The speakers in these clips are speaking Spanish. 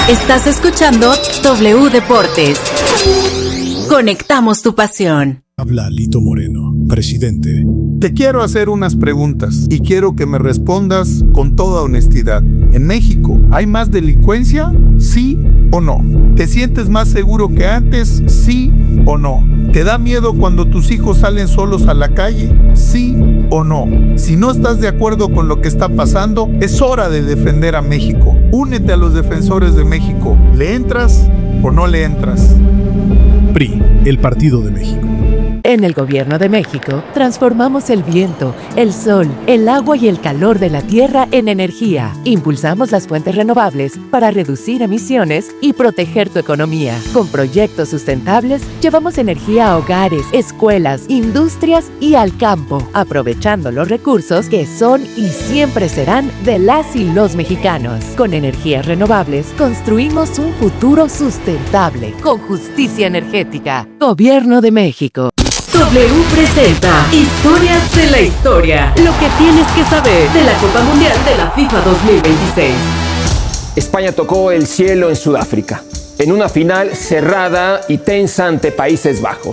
Estás escuchando W Deportes. Conectamos tu pasión. Habla Lito Moreno, presidente. Te quiero hacer unas preguntas y quiero que me respondas con toda honestidad. ¿En México hay más delincuencia? ¿Sí o no? ¿Te sientes más seguro que antes? ¿Sí o no? ¿Te da miedo cuando tus hijos salen solos a la calle? ¿Sí o no? Si no estás de acuerdo con lo que está pasando, es hora de defender a México. Únete a los defensores de México. ¿Le entras o no le entras? PRI, el Partido de México. En el Gobierno de México, transformamos el viento, el sol, el agua y el calor de la tierra en energía. Impulsamos las fuentes renovables para reducir emisiones y proteger tu economía. Con proyectos sustentables, llevamos energía a hogares, escuelas, industrias y al campo, aprovechando los recursos que son y siempre serán de las y los mexicanos. Con energías renovables, construimos un futuro sustentable, con justicia energética. Gobierno de México. W presenta Historias de la Historia. Lo que tienes que saber de la Copa Mundial de la FIFA 2026. España tocó el cielo en Sudáfrica, en una final cerrada y tensa ante Países Bajos.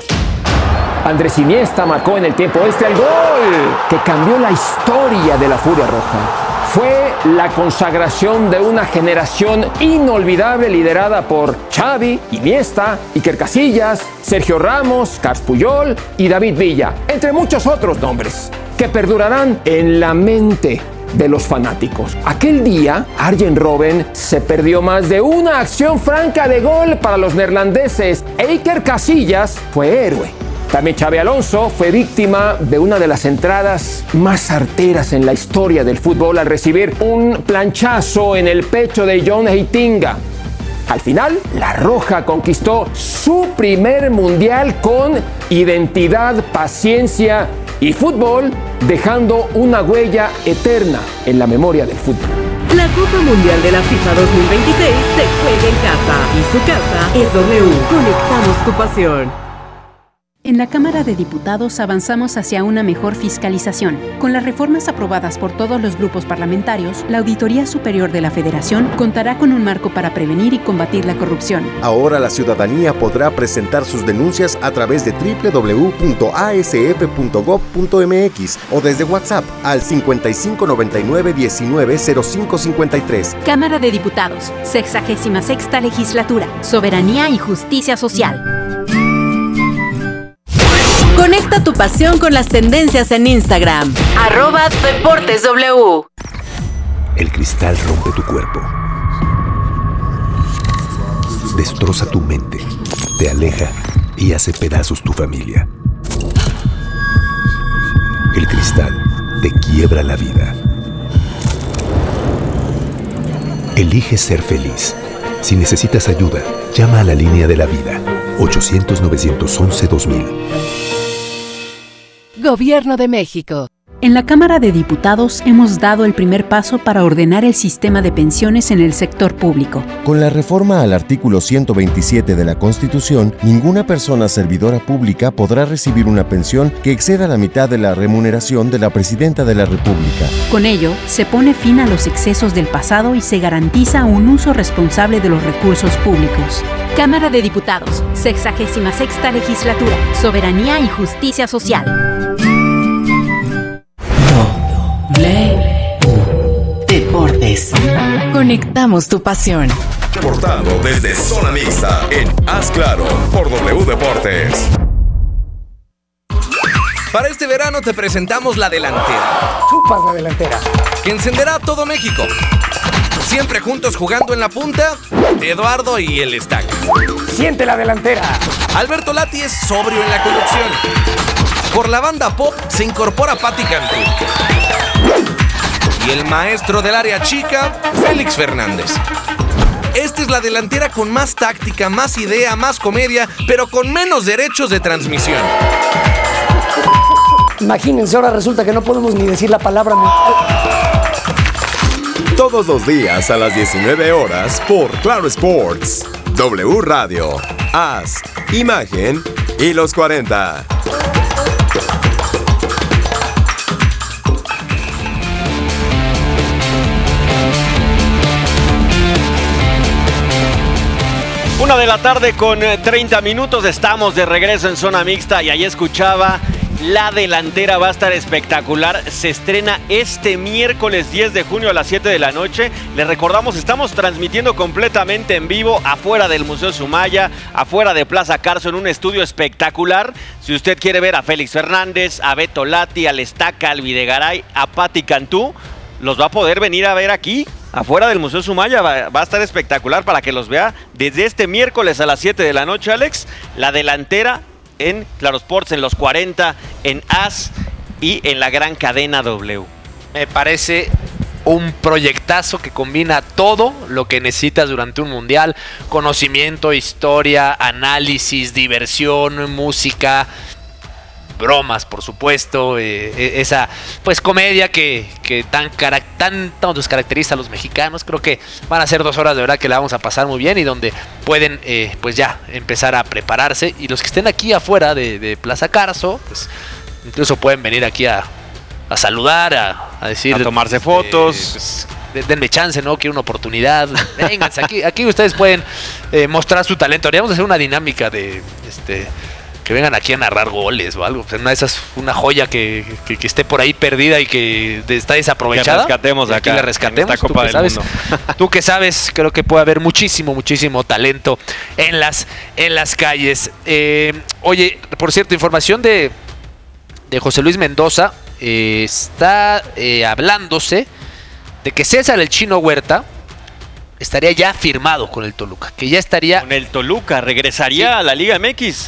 Andrés Iniesta marcó en el tiempo extra el gol que cambió la historia de la Furia Roja. Fue la consagración de una generación inolvidable liderada por Xavi, Iniesta, Iker Casillas, Sergio Ramos, Carles Puyol y David Villa, entre muchos otros nombres, que perdurarán en la mente de los fanáticos. Aquel día, Arjen Robben se perdió más de una acción franca de gol para los neerlandeses e Iker Casillas fue héroe. También Xabi Alonso fue víctima de una de las entradas más certeras en la historia del fútbol al recibir un planchazo en el pecho de John Heitinga. Al final, la Roja conquistó su primer mundial con identidad, paciencia y fútbol, dejando una huella eterna en la memoria del fútbol. La Copa Mundial de la FIFA 2026 se juega en casa y su casa es W. Conectamos tu pasión. En la Cámara de Diputados avanzamos hacia una mejor fiscalización. Con las reformas aprobadas por todos los grupos parlamentarios, la Auditoría Superior de la Federación contará con un marco para prevenir y combatir la corrupción. Ahora la ciudadanía podrá presentar sus denuncias a través de www.asf.gov.mx o desde WhatsApp al 5599-190553. Cámara de Diputados, 66ª Legislatura, Soberanía y Justicia Social. Conecta tu pasión con las tendencias en Instagram. @DeportesW. El cristal rompe tu cuerpo. Destroza tu mente. Te aleja y hace pedazos tu familia. El cristal te quiebra la vida. Elige ser feliz. Si necesitas ayuda, llama a la línea de la vida. 800-911-2000. Gobierno de México. En la Cámara de Diputados hemos dado el primer paso para ordenar el sistema de pensiones en el sector público. Con la reforma al artículo 127 de la Constitución, ninguna persona servidora pública podrá recibir una pensión que exceda la mitad de la remuneración de la Presidenta de la República. Con ello, se pone fin a los excesos del pasado y se garantiza un uso responsable de los recursos públicos. Cámara de Diputados, 66ª Legislatura, Soberanía y Justicia Social. Deportes. Conectamos tu pasión. Reportando desde Zona Mixta en Haz Claro por W Deportes. Para este verano te presentamos la delantera. Chupas la delantera. Que encenderá todo México. Siempre juntos jugando en la punta, Eduardo y el Estaca. Siente la delantera. Alberto Lati es sobrio en la conducción. Por la banda pop se incorpora Pati Cantú. Y el maestro del área chica, Félix Fernández. Esta es la delantera con más táctica, más idea, más comedia, pero con menos derechos de transmisión. Imagínense, ahora resulta que no podemos ni decir la palabra Todos los días a las 19 horas por Claro Sports. W Radio. Haz, Imagen y los 40. 1:00 con 30 minutos, estamos de regreso en Zona Mixta y ahí escuchaba, la delantera va a estar espectacular, se estrena este miércoles 10 de junio a las 7 de la noche, les recordamos, estamos transmitiendo completamente en vivo afuera del Museo Sumaya, afuera de Plaza Carso, en un estudio espectacular. Si usted quiere ver a Félix Fernández, a Beto Lati, al Estaca, al Videgaray, a Pati Cantú, los va a poder venir a ver aquí, afuera del Museo Sumaya. Va a estar espectacular para que los vea desde este miércoles a las 7 de la noche, Alex. La delantera en Claro Sports, en los 40, en AS y en la gran cadena W. Me parece un proyectazo que combina todo lo que necesitas durante un mundial: conocimiento, historia, análisis, diversión, música, bromas, por supuesto, esa pues comedia que tanto nos caracteriza a los mexicanos. Creo que van a ser 2 horas de verdad que la vamos a pasar muy bien y donde pueden pues ya empezar a prepararse, y los que estén aquí afuera de Plaza Carso pues incluso pueden venir aquí a saludar, a decir, a tomarse fotos, pues, denme chance, ¿no? Quiero una oportunidad, vénganse, aquí ustedes pueden mostrar su talento. Haríamos hacer una dinámica de que vengan aquí a narrar goles o algo. Una de esas, una joya que esté por ahí perdida y que está desaprovechada. Que rescatemos acá, la rescatemos. en esta Copa del Mundo. Tú que sabes, creo que puede haber muchísimo talento en las calles. Oye, por cierto, información de José Luis Mendoza. Está hablándose de que César el Chino Huerta estaría ya firmado con el Toluca, que ya estaría con el Toluca, regresaría sí a la Liga MX.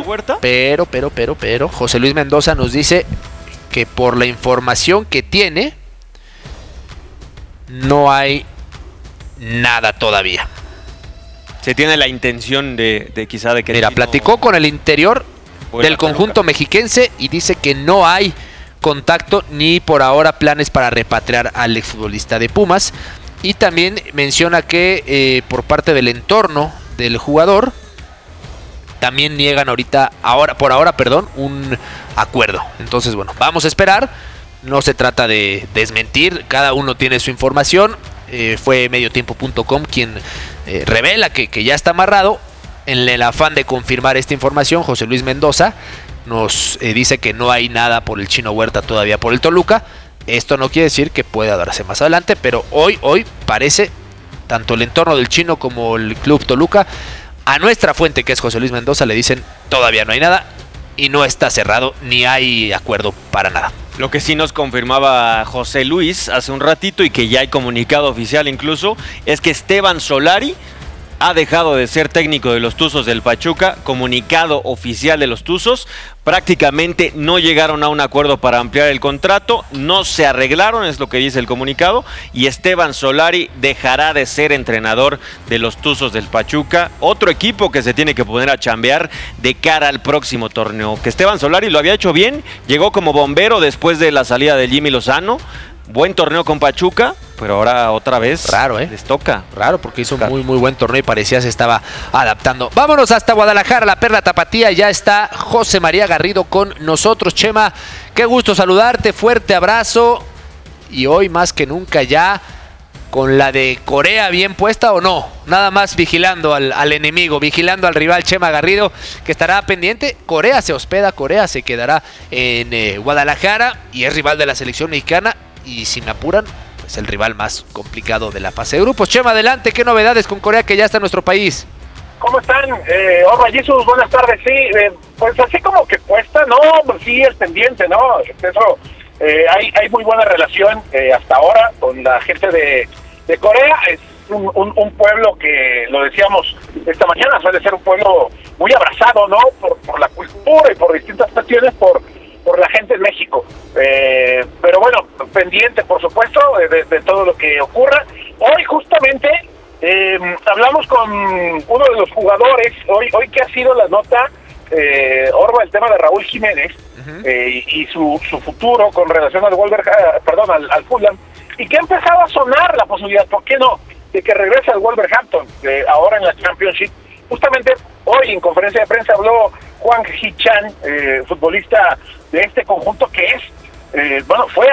Pero José Luis Mendoza nos dice que por la información que tiene no hay nada todavía. Se tiene la intención de quizá de que... Mira, platicó con el interior del conjunto mexiquense y dice que no hay contacto ni por ahora planes para repatriar al exfutbolista de Pumas. Y también menciona que por parte del entorno del jugador también niegan por ahora, un acuerdo. Entonces, bueno, vamos a esperar. No se trata de desmentir, cada uno tiene su información. Fue mediotiempo.com quien revela que ya está amarrado. En el afán de confirmar esta información, José Luis Mendoza nos dice que no hay nada por el Chino Huerta todavía por el Toluca. Esto no quiere decir que pueda darse más adelante, pero hoy parece, tanto el entorno del Chino como el Club Toluca, a nuestra fuente, que es José Luis Mendoza, le dicen todavía no hay nada y no está cerrado ni hay acuerdo para nada. Lo que sí nos confirmaba José Luis hace un ratito, y que ya hay comunicado oficial incluso, es que Esteban Solari ha dejado de ser técnico de los Tuzos del Pachuca. Comunicado oficial de los Tuzos: prácticamente no llegaron a un acuerdo para ampliar el contrato, no se arreglaron, es lo que dice el comunicado, y Esteban Solari dejará de ser entrenador de los Tuzos del Pachuca, otro equipo que se tiene que poner a chambear de cara al próximo torneo. Que Esteban Solari lo había hecho bien, llegó como bombero después de la salida de Jimmy Lozano. Buen torneo con Pachuca, pero ahora otra vez les toca. Raro, porque hizo muy buen torneo y parecía se estaba adaptando. Vámonos hasta Guadalajara, la Perla Tapatía. Ya está José María Garrido con nosotros. Chema, qué gusto saludarte, fuerte abrazo. Y hoy más que nunca ya con la de Corea bien puesta, ¿o no? Nada más vigilando al enemigo, vigilando al rival. Chema Garrido, que estará pendiente. Corea se hospeda, Corea se quedará en Guadalajara y es rival de la selección mexicana. Y si me apuran, es el rival más complicado de la fase de grupos. Chema, adelante, ¿qué novedades con Corea, que ya está en nuestro país? ¿Cómo están? Hola, Jesús, buenas tardes. Sí, pues así como que cuesta, no, pues sí es pendiente, ¿no? Eso, hay muy buena relación hasta ahora con la gente de Corea. Es un pueblo que, lo decíamos esta mañana, suele ser un pueblo muy abrazado, ¿no? Por la cultura y por distintas cuestiones, por la gente en México. Pero bueno, pendiente, por supuesto, de todo lo que ocurra. Hoy justamente hablamos con uno de los jugadores, hoy que ha sido la nota, Orba, el tema de Raúl Jiménez, y su futuro con relación al al Fulham, y que ha empezado a sonar la posibilidad, ¿por qué no?, de que regrese al Wolverhampton, ahora en la Championship. Justamente hoy en conferencia de prensa habló Juan Hichan, futbolista de este conjunto, que es, es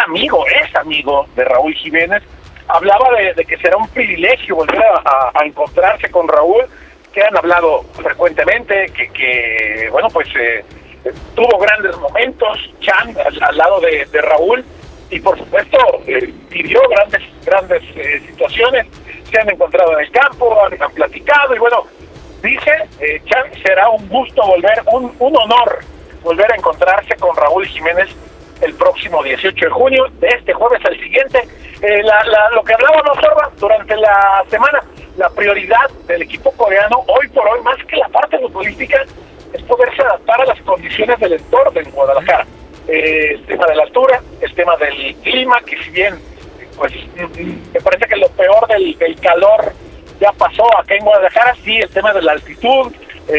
amigo de Raúl Jiménez. Hablaba de que será un privilegio volver a encontrarse con Raúl, que han hablado frecuentemente, que bueno, pues tuvo grandes momentos, Chan, al lado de Raúl, y por supuesto vivió grandes situaciones, se han encontrado en el campo, han platicado, y bueno, dice Chan, será un gusto un honor volver a encontrarse con Raúl Jiménez el próximo 18 de junio, de este jueves al siguiente. Lo que hablábamos, Orba, durante la semana, la prioridad del equipo coreano, hoy por hoy, más que la parte futbolística, es poderse adaptar a las condiciones del entorno en Guadalajara. El tema de la altura, el tema del clima, que si bien, pues, me parece que lo peor del calor ya pasó acá en Guadalajara, sí, el tema de la altitud,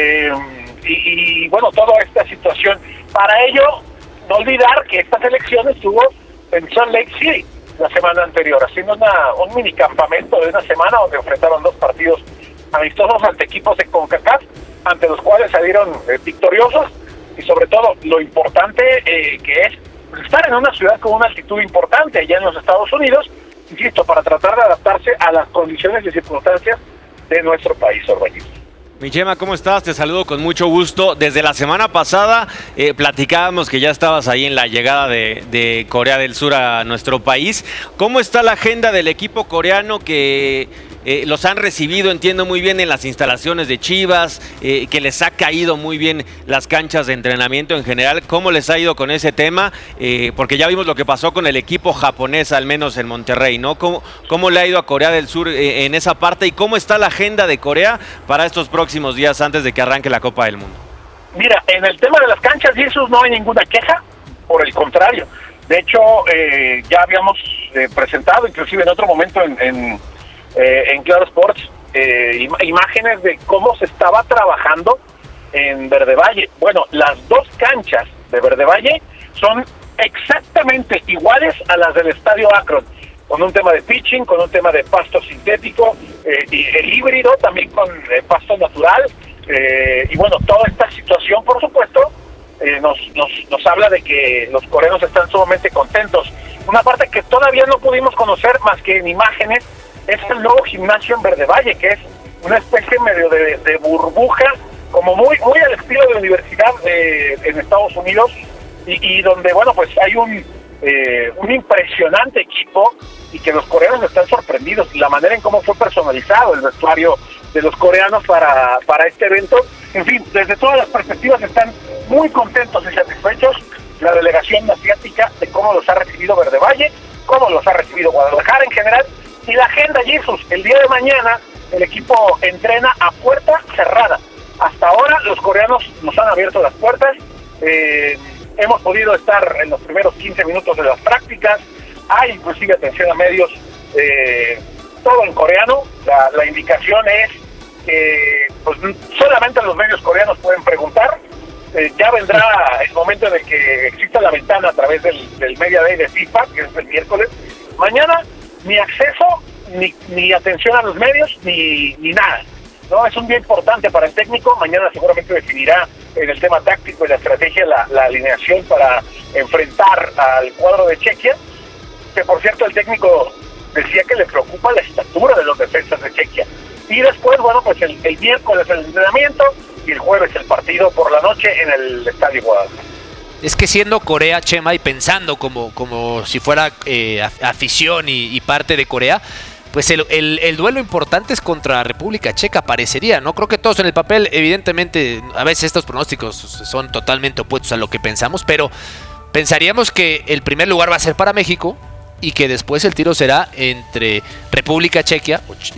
y bueno, toda esta situación. Para ello, no olvidar que esta selección estuvo en Salt Lake City la semana anterior, haciendo un mini campamento de una semana donde enfrentaron 2 partidos amistosos ante equipos de CONCACAF, ante los cuales salieron victoriosos, y sobre todo lo importante que es estar en una ciudad con una altitud importante allá en los Estados Unidos, insisto, para tratar de adaptarse a las condiciones y circunstancias de nuestro país, Orbañito. Mi Chema, ¿cómo estás? Te saludo con mucho gusto. Desde la semana pasada platicábamos que ya estabas ahí en la llegada de Corea del Sur a nuestro país. ¿Cómo está la agenda del equipo coreano que los han recibido, entiendo muy bien, en las instalaciones de Chivas, que les ha caído muy bien las canchas de entrenamiento en general? ¿Cómo les ha ido con ese tema? Porque ya vimos lo que pasó con el equipo japonés, al menos en Monterrey, ¿no? ¿Cómo le ha ido a Corea del Sur en esa parte? ¿Y cómo está la agenda de Corea para estos próximos días antes de que arranque la Copa del Mundo? Mira, en el tema de las canchas y eso no hay ninguna queja, por el contrario. De hecho, ya habíamos presentado, inclusive en otro momento en Claro Sports, imágenes de cómo se estaba trabajando en Verde Valle. Bueno, las 2 canchas de Verde Valle son exactamente iguales a las del Estadio Akron, con un tema de pitching, con un tema de pasto sintético, y el híbrido también con pasto natural, y bueno, toda esta situación, por supuesto, nos habla de que los coreanos están sumamente contentos. Una parte que todavía no pudimos conocer más que en imágenes es el nuevo gimnasio en Verde Valle, que es una especie medio de burbuja, como muy al estilo de universidad en Estados Unidos, y donde, bueno, pues hay un impresionante equipo, y que los coreanos están sorprendidos la manera en cómo fue personalizado el vestuario de los coreanos para este evento. En fin, desde todas las perspectivas están muy contentos y satisfechos la delegación asiática de cómo los ha recibido Verde Valle, cómo los ha recibido Guadalajara en general. Y la agenda, Jesús, el día de mañana el equipo entrena a puerta cerrada. Hasta ahora los coreanos nos han abierto las puertas, hemos podido estar en los primeros 15 minutos de las prácticas, hay inclusive atención a medios, todo en coreano. La indicación es que pues, solamente los medios coreanos pueden preguntar. Ya vendrá el momento en el que exista la ventana a través del Media Day de FIFA, que es el miércoles. Mañana ni acceso, ni atención a los medios, ni nada. No, es un día importante para el técnico. Mañana seguramente definirá en el tema táctico y la estrategia la alineación para enfrentar al cuadro de Chequia, que por cierto el técnico decía que le preocupa la estatura de los defensas de Chequia. Y después, bueno, pues el miércoles el entrenamiento y el jueves el partido por la noche en el Estadio Guadalajara. Es que siendo Corea, Chema, y pensando como si fuera afición y parte de Corea, pues el duelo importante es contra República Checa, parecería, ¿no? Creo que todos en el papel, evidentemente, a veces estos pronósticos son totalmente opuestos a lo que pensamos, pero pensaríamos que el primer lugar va a ser para México y que después el tiro será entre República Checa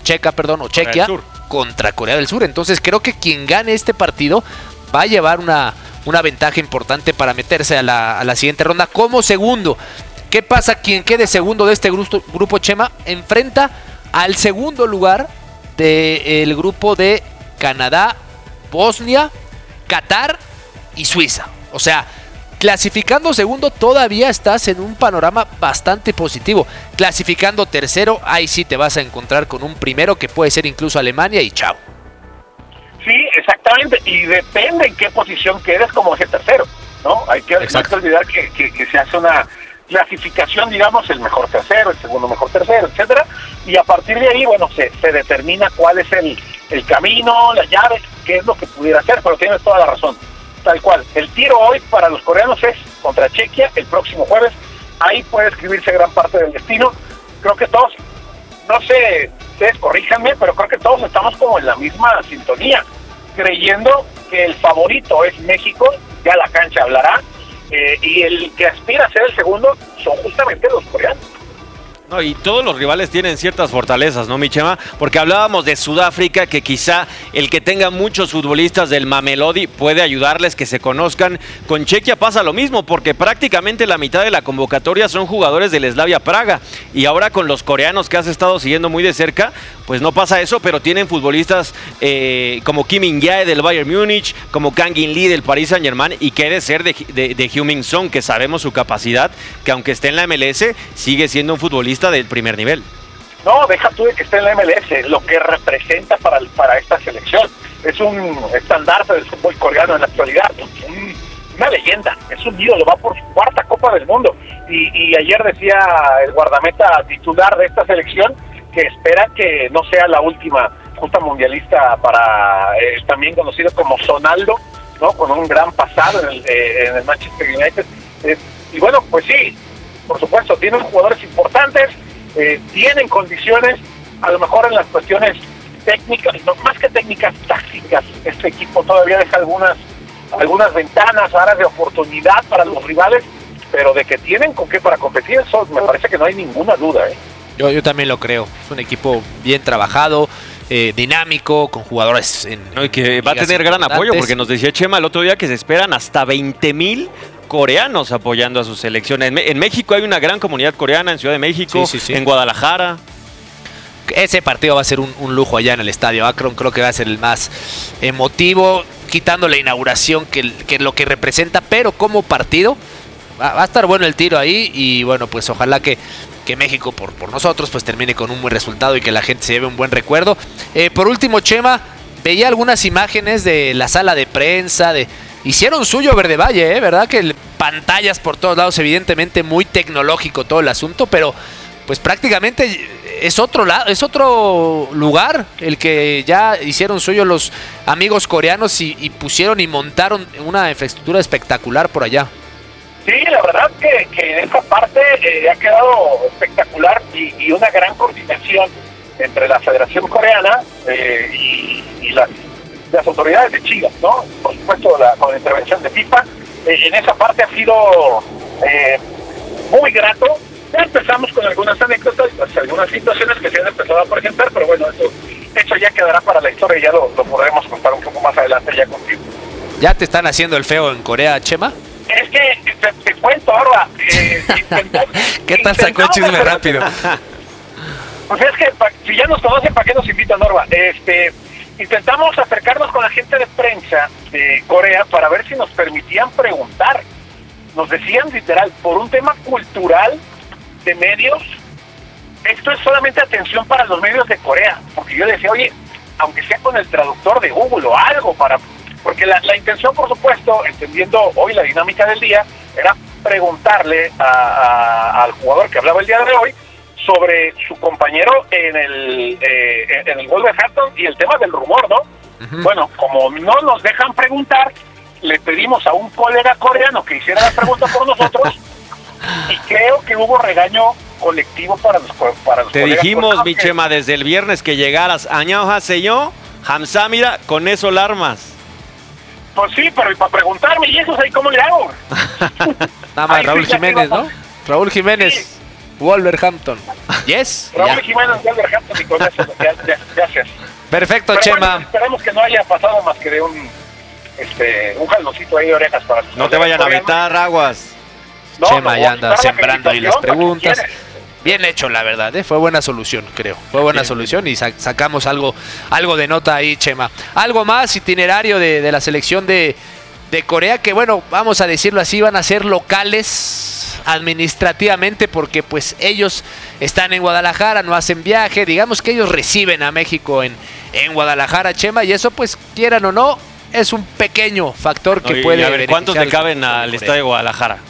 contra Corea del Sur. Entonces creo que quien gane este partido va a llevar una ventaja importante para meterse a la siguiente ronda como segundo. ¿Qué pasa? Quien quede segundo de este grupo, Chema, enfrenta al segundo lugar del grupo de Canadá, Bosnia, Qatar y Suiza. O sea, clasificando segundo todavía estás en un panorama bastante positivo. Clasificando tercero, ahí sí te vas a encontrar con un primero que puede ser incluso Alemania y chao. Sí, exactamente, y depende en qué posición quedes como ese tercero, ¿no? Hay que olvidar que se hace una clasificación, digamos, el mejor tercero, el segundo mejor tercero, etcétera, y a partir de ahí, bueno, se determina cuál es el camino, las llaves, qué es lo que pudiera hacer, pero tienes toda la razón. Tal cual. El tiro hoy para los coreanos es contra Chequia el próximo jueves. Ahí puede escribirse gran parte del destino. Creo que todos, no sé, ustedes corríjanme, pero creo que todos estamos como en la misma sintonía, creyendo que el favorito es México, ya la cancha hablará, y el que aspira a ser el segundo son justamente los coreanos. No, y todos los rivales tienen ciertas fortalezas, ¿no, mi Chema? Porque hablábamos de Sudáfrica, que quizá el que tenga muchos futbolistas del Mamelodi puede ayudarles que se conozcan. Con Chequia pasa lo mismo, porque prácticamente la mitad de la convocatoria son jugadores del Slavia Praga. Y ahora con los coreanos que has estado siguiendo muy de cerca, pues no pasa eso, pero tienen futbolistas como Kim In-jae del Bayern Múnich, como Kang In-lee del Paris Saint-Germain, y que de ser de Heung-min Son, que sabemos su capacidad, que aunque esté en la MLS, sigue siendo un futbolista del primer nivel. No, deja tú de que esté en la MLS, lo que representa para esta selección. Es un estandarte del fútbol coreano en la actualidad, una leyenda, es un ídolo, va por su cuarta Copa del Mundo. Y ayer decía el guardameta titular de esta selección que espera que no sea la última justa mundialista para también conocido como Sonaldo, ¿no? Con un gran pasado en el Manchester United. Y bueno, pues sí, por supuesto, tienen jugadores importantes, tienen condiciones, a lo mejor en las cuestiones técnicas, no, más que técnicas, tácticas, este equipo todavía deja algunas ventanas, áreas de oportunidad para los rivales, pero de que tienen con qué para competir, eso me parece que no hay ninguna duda, ¿eh? Yo también lo creo, es un equipo bien trabajado, dinámico, con jugadores y que va a tener gran apoyo, porque nos decía Chema el otro día que se esperan hasta 20,000 coreanos apoyando a su selección. En México hay una gran comunidad coreana, en Ciudad de México, sí. En Guadalajara. Ese partido va a ser un lujo allá en el estadio Akron, creo que va a ser el más emotivo, quitando la inauguración que lo que representa, pero como partido va a estar bueno el tiro ahí, y bueno, pues ojalá que México por nosotros pues termine con un buen resultado y que la gente se lleve un buen recuerdo. Por último, Chema, veía algunas imágenes de la sala de prensa, hicieron suyo Verde Valle, ¿verdad? Que pantallas por todos lados, evidentemente muy tecnológico todo el asunto, pero pues prácticamente es otro lugar el que ya hicieron suyo los amigos coreanos y pusieron y montaron una infraestructura espectacular por allá. Sí, la verdad que en esta parte ha quedado espectacular y una gran coordinación entre la Federación Coreana y las autoridades de Chile, ¿no? Por supuesto, con la intervención de FIFA. En esa parte ha sido muy grato. Ya empezamos con algunas anécdotas, algunas situaciones que se han empezado a presentar, pero bueno, eso ya quedará para la historia y ya lo podremos contar un poco más adelante ya contigo. ¿Ya te están haciendo el feo en Corea, Chema? Es que te cuento ahora. ¿Qué tal sacó el chisme rápido? Pues es que si ya nos conocen, ¿para qué nos invitan, Norba? Intentamos acercarnos con la gente de prensa de Corea para ver si nos permitían preguntar. Nos decían literal, por un tema cultural de medios, esto es solamente atención para los medios de Corea. Porque yo decía, oye, aunque sea con el traductor de Google o algo para... Porque la intención, por supuesto, entendiendo hoy la dinámica del día, era preguntarle al jugador que hablaba el día de hoy sobre su compañero en el Wolverhampton y el tema del rumor, ¿no? Uh-huh. Bueno, como no nos dejan preguntar, le pedimos a un colega coreano que hiciera la pregunta por nosotros y creo que hubo regaño colectivo para los Te dijimos, mi Chema, desde el viernes que llegaras. Añaohaseyo, Hamsamira, con eso la armas. Pues sí, pero y para preguntarme, ¿y eso ahí cómo le hago? Nada más Raúl Jiménez, ¿no? Raúl Jiménez, sí. Wolverhampton. ¿Yes? Raúl Jiménez, Wolverhampton, y con eso, gracias. Perfecto, pero Chema. Bueno, esperemos que no haya pasado más que de un jaloncito ahí de orejas para los... No te vayan a aventar aguas. No, Chema ya anda sembrando ahí las preguntas. Bien hecho, la verdad, fue buena solución, creo. Fue buena solución y sacamos algo de nota ahí, Chema. Algo más, itinerario de la selección de Corea, que bueno, vamos a decirlo así, van a ser locales administrativamente porque pues ellos están en Guadalajara, no hacen viaje, digamos que ellos reciben a México en Guadalajara, Chema, y eso pues quieran o no, es un pequeño factor que puede... A ver, ¿cuántos le caben al estadio de Guadalajara?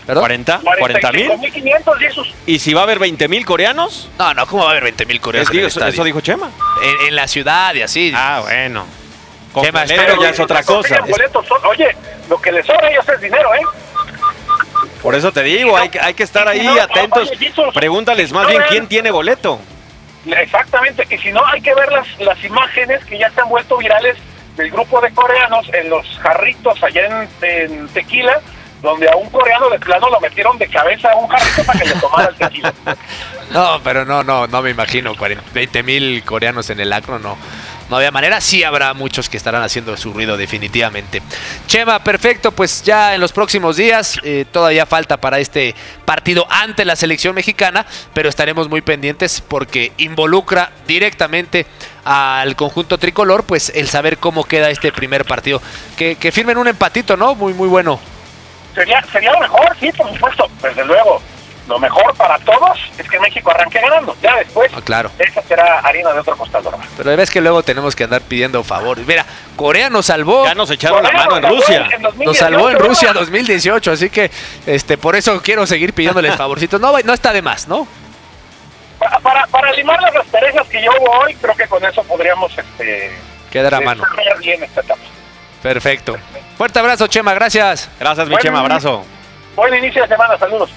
¿Perdón? ¿40? ¿40,000? 45,500 y esos. ¿Y si va a haber 20,000 coreanos? No, ¿cómo va a haber 20,000 coreanos en el estadio? Eso dijo Chema. En la ciudad y así. Ah, bueno. Chema, Pero ya es otra cosa. Oye, lo que les sobra a ellos es dinero, ¿eh? Por eso te digo, hay que estar ahí atentos. Pregúntales más bien quién tiene boleto. Exactamente, y si no, hay que ver las imágenes que ya se han vuelto virales del grupo de coreanos en los jarritos allá en Tequila, donde a un coreano de plano lo metieron de cabeza a un jarrito para que le tomara el tequila. No, pero no me imagino 20,000 coreanos en el Akron, no había manera. Sí habrá muchos que estarán haciendo su ruido definitivamente. Chema, perfecto, pues ya en los próximos días, todavía falta para este partido ante la selección mexicana, pero estaremos muy pendientes porque involucra directamente al conjunto tricolor, pues el saber cómo queda este primer partido. Que firmen un empatito, ¿no? Muy, muy bueno. Sería lo mejor, sí, por supuesto, desde luego. Lo mejor para todos es que México arranque ganando. Ya después, claro, esa será harina de otro costal. Pero ves que luego tenemos que andar pidiendo favor. Mira, Corea nos salvó. Ya nos echaron la mano en Rusia. Nos salvó en Rusia 2018, así que por eso quiero seguir pidiéndoles favorcitos. No está de más, ¿no? Para limar las asperezas que yo hubo hoy, creo que con eso podríamos quedar a mano. Bien esta etapa. Perfecto. Fuerte abrazo, Chema, gracias. Gracias, mi Chema, abrazo. Buen inicio de semana, saludos.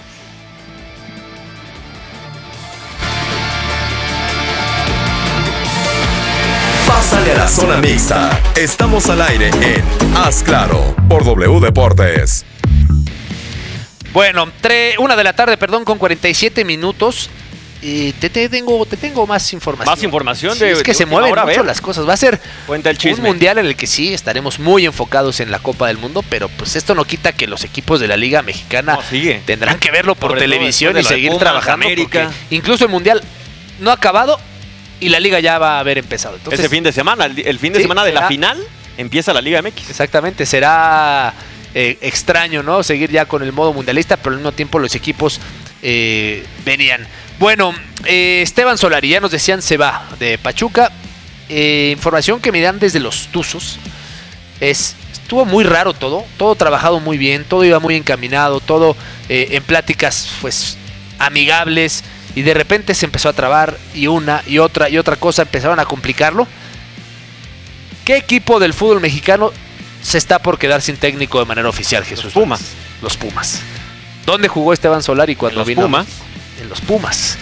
Pásale a la zona mixta. Estamos al aire en Haz Claro por W Deportes. Bueno, 1:00 p.m, con 47 minutos. Te tengo más información. ¿Más información? Sí, es que se mueven mucho las cosas. Va a ser un mundial en el que sí estaremos muy enfocados en la Copa del Mundo, pero pues esto no quita que los equipos de la Liga Mexicana tendrán que verlo por televisión y seguir trabajando. Incluso el mundial no ha acabado y la Liga ya va a haber empezado. Entonces, ese fin de semana, el fin de semana de la final, empieza la Liga MX. Exactamente, será extraño, ¿no? Seguir ya con el modo mundialista, pero al mismo tiempo los equipos venían. Bueno, Esteban Solari, ya nos decían, se va de Pachuca. Información que me dan desde los Tuzos. Estuvo muy raro todo trabajado muy bien, todo iba muy encaminado, todo en pláticas pues amigables, y de repente se empezó a trabar y una y otra cosa empezaron a complicarlo. ¿Qué equipo del fútbol mexicano se está por quedar sin técnico de manera oficial, Jesús? Los Pumas. ¿Dónde jugó Esteban Solari cuando vino? En los Pumas.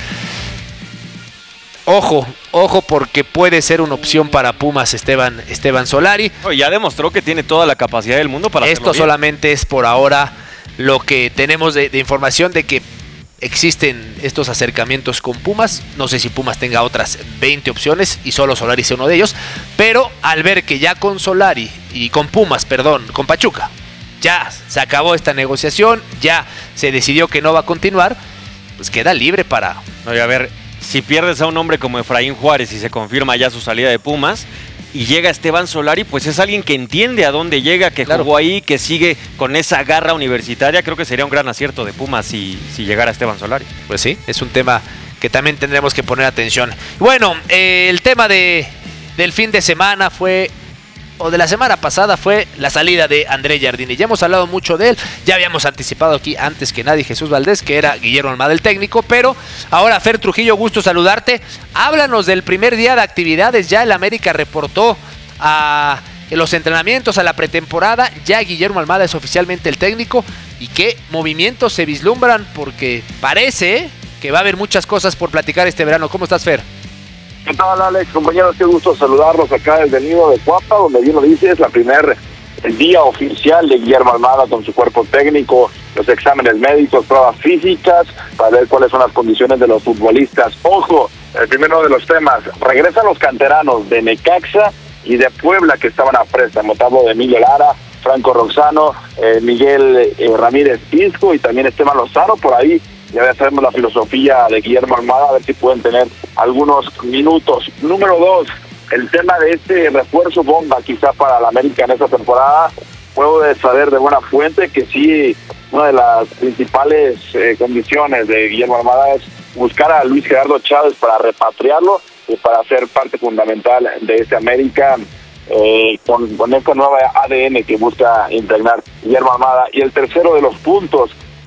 Ojo, porque puede ser una opción para Pumas Esteban Solari. Ya demostró que tiene toda la capacidad del mundo para hacerlo bien. Esto solamente es por ahora lo que tenemos de información de que existen estos acercamientos con Pumas. No sé si Pumas tenga otras 20 opciones y solo Solari sea uno de ellos, pero al ver que ya con Solari y con Pachuca, ya se acabó esta negociación, ya se decidió que no va a continuar, pues queda libre para... Oye, a ver, si pierdes a un hombre como Efraín Juárez y se confirma ya su salida de Pumas, y llega Esteban Solari, pues es alguien que entiende a dónde llega, que jugó ahí, que sigue con esa garra universitaria. Creo que sería un gran acierto de Pumas si llegara Esteban Solari. Pues sí, es un tema que también tendremos que poner atención. Bueno, el tema del fin de semana de la semana pasada fue la salida de André Jardine. Ya hemos hablado mucho de él, ya habíamos anticipado aquí antes que nadie Jesús Valdés que era Guillermo Almada el técnico, pero ahora Fer Trujillo, gusto saludarte. Háblanos del primer día de actividades. Ya el América reportó a los entrenamientos, a la pretemporada, ya Guillermo Almada es oficialmente el técnico. ¿Y qué movimientos se vislumbran? Porque parece que va a haber muchas cosas por platicar este verano. ¿Cómo estás, Fer? ¿Qué tal, Alex? Compañeros, qué gusto saludarlos acá desde el nido de Cuapa, donde bien lo dice, es el día oficial de Guillermo Almada con su cuerpo técnico, los exámenes médicos, pruebas físicas, para ver cuáles son las condiciones de los futbolistas. Ojo, el primero de los temas, regresan los canteranos de Necaxa y de Puebla que estaban a préstamo, hablo de Emilio Lara, Franco Roxano, Miguel Ramírez Isco y también Esteban Lozano por ahí. Ya sabemos la filosofía de Guillermo Almada, a ver si pueden tener algunos minutos. Número 2, el tema de este refuerzo bomba quizá para la América en esta temporada. Puedo saber de buena fuente que sí, una de las principales condiciones de Guillermo Almada es buscar a Luis Gerardo Chávez para repatriarlo y para ser parte fundamental de este América con esta nueva ADN que busca impregnar Guillermo Almada. Y el tercero de los puntos,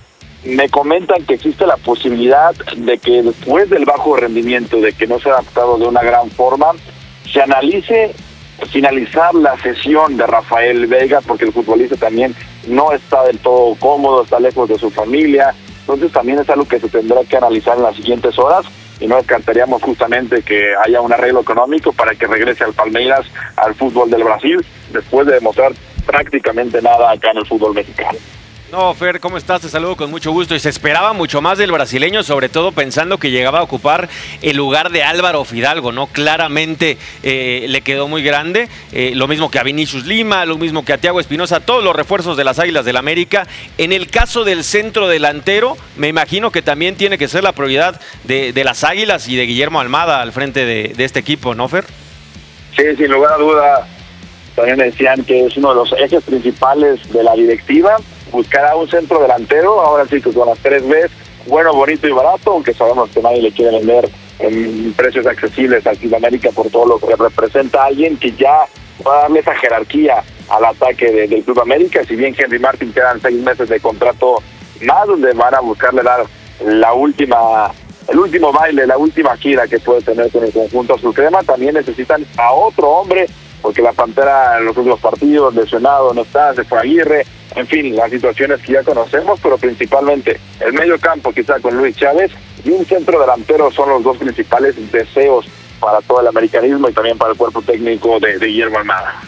me comentan que existe la posibilidad de que después del bajo rendimiento, de que no se ha adaptado de una gran forma, se analice finalizar la sesión de Rafael Vega, porque el futbolista también no está del todo cómodo, está lejos de su familia. Entonces también es algo que se tendrá que analizar en las siguientes horas, y no descartaríamos justamente que haya un arreglo económico para que regrese al Palmeiras, al fútbol del Brasil, después de demostrar prácticamente nada acá en el fútbol mexicano. No, Fer, ¿cómo estás? Te saludo con mucho gusto. Y se esperaba mucho más del brasileño, sobre todo pensando que llegaba a ocupar el lugar de Álvaro Fidalgo, ¿no? Claramente le quedó muy grande. Lo mismo que a Vinicius Lima, lo mismo que a Thiago Espinosa, todos los refuerzos de las Águilas del América. En el caso del centro delantero, me imagino que también tiene que ser la prioridad de las Águilas y de Guillermo Almada al frente de este equipo, ¿no, Fer? Sí, sin lugar a duda. También decían que es uno de los ejes principales de la directiva, buscar a un centro delantero, ahora sí que con las 3 Bs, bueno, bonito y barato, aunque sabemos que nadie le quiere vender en precios accesibles a Sudamérica por todo lo que representa a alguien que ya va a darle esa jerarquía al ataque del Club América. Si bien Henry Martin quedan 6 meses de contrato más, donde van a buscarle dar el último baile, la última gira que puede tener con el conjunto azulcrema, también necesitan a otro hombre, porque la Pantera en los últimos partidos lesionado no está, se fue Aguirre, en fin, las situaciones que ya conocemos, pero principalmente el medio campo quizá con Luis Chávez y un centro delantero son los 2 principales deseos para todo el americanismo y también para el cuerpo técnico de Guillermo Almada.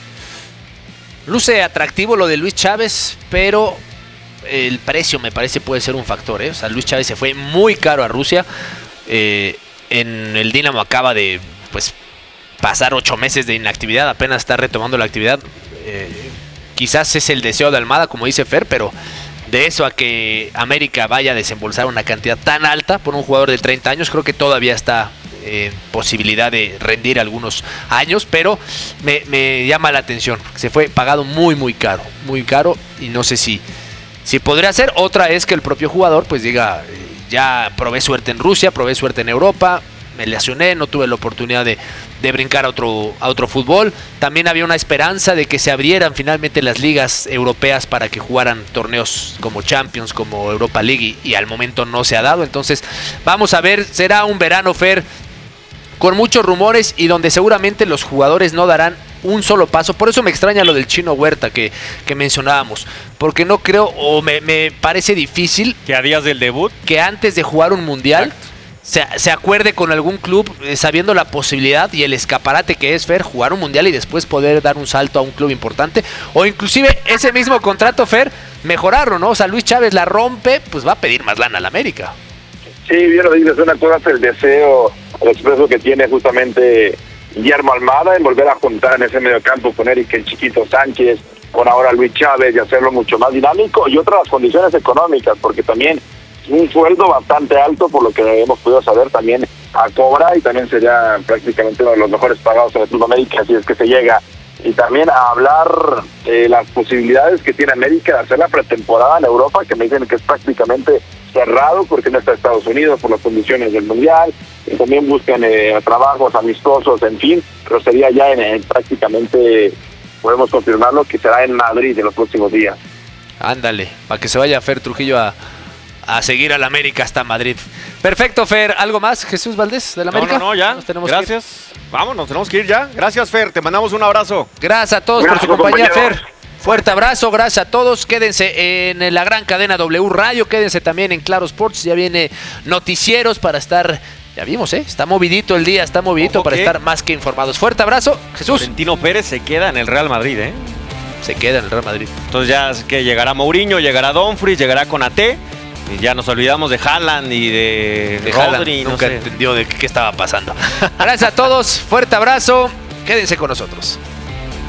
Luce atractivo lo de Luis Chávez, pero el precio me parece puede ser un factor, ¿eh? O sea, Luis Chávez se fue muy caro a Rusia, en el Dinamo acaba de pasar 8 meses de inactividad, apenas está retomando la actividad. Quizás es el deseo de Almada, como dice Fer, pero de eso a que América vaya a desembolsar una cantidad tan alta por un jugador de 30 años, creo que todavía está en posibilidad de rendir algunos años, pero me llama la atención. Se fue pagado muy caro, y no sé si podría ser. Otra es que el propio jugador pues diga, ya probé suerte en Rusia, probé suerte en Europa, me lesioné, no tuve la oportunidad de brincar a otro fútbol. También había una esperanza de que se abrieran finalmente las ligas europeas para que jugaran torneos como Champions, como Europa League, y al momento no se ha dado. Entonces vamos a ver, será un verano, Fer, con muchos rumores y donde seguramente los jugadores no darán un solo paso. Por eso me extraña lo del Chino Huerta que mencionábamos, porque no creo, o me parece difícil que a días del debut, que antes de jugar un mundial se acuerde con algún club, sabiendo la posibilidad y el escaparate que es, Fer, jugar un mundial y después poder dar un salto a un club importante, o inclusive ese mismo contrato, Fer, mejorarlo, ¿no? O sea, Luis Chávez la rompe, pues va a pedir más lana al América. Sí, bien lo dices, una cosa es el deseo, el expreso que tiene justamente Guillermo Almada en volver a juntar en ese mediocampo con Eric el Chiquito Sánchez, con ahora Luis Chávez, y hacerlo mucho más dinámico, y otras condiciones económicas, porque también un sueldo bastante alto, por lo que hemos podido saber, también a cobra, y también sería prácticamente uno de los mejores pagados en el Club América, si es que se llega. Y también a hablar de las posibilidades que tiene América de hacer la pretemporada en Europa, que me dicen que es prácticamente cerrado porque no está Estados Unidos por las condiciones del Mundial, y también buscan trabajos amistosos, en fin, pero sería ya en prácticamente, podemos confirmarlo, que será en Madrid en los próximos días. Ándale, para que se vaya Fer Trujillo a seguir al América hasta Madrid. Perfecto, Fer. ¿Algo más, Jesús Valdés, del América? No, ya. Gracias. Vamos, nos tenemos que ir ya. Gracias, Fer. Te mandamos un abrazo. Gracias a todos por su compañía, Fer. Fuerte abrazo, gracias a todos. Quédense en la gran cadena W Radio. Quédense también en Claro Sports. Ya viene noticieros para estar... Ya vimos, está movidito el día, está movidito para estar más que informados. Fuerte abrazo, Jesús. Florentino Pérez se queda en el Real Madrid, Se queda en el Real Madrid. Entonces ya es que llegará Mourinho, llegará Dumfries, llegará Konaté. Y ya nos olvidamos de Haaland y de Rodri. Nunca entendió de qué estaba pasando. Gracias a todos, fuerte abrazo, quédense con nosotros.